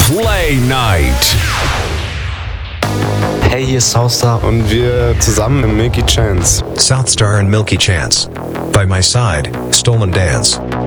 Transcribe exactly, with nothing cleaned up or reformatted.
Play Night. Hey, hier ist Southstar und wir zusammen im Milky Chance. Southstar and Milky Chance. By my side, Stolen Dance.